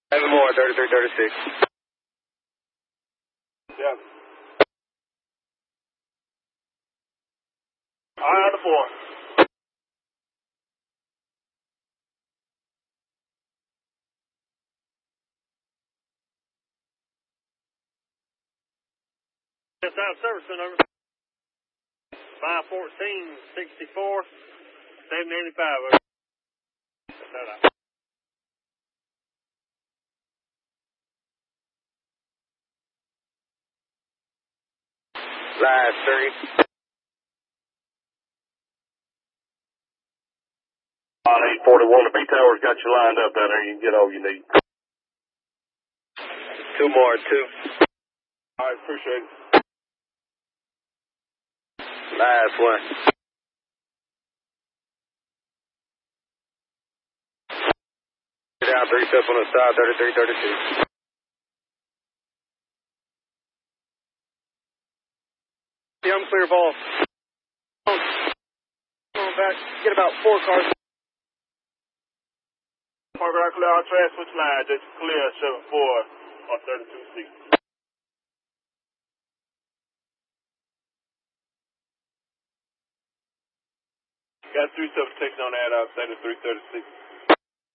7 more, 3336. Yeah. Eye on the 4. South Serviceman, over. 514, 64, 785, over. Last 3. 841, the B-Tower's got you lined up down there. You can get all you need. 2 more, 2. All right, appreciate it. Last 1. Down 3 steps on the side, 3332. Yeah, I'm clear ball. Come on back. Get about 4 cars. Park right clear our trash switch line. Just clear 74 on 32C. Got 376 on that, 3336.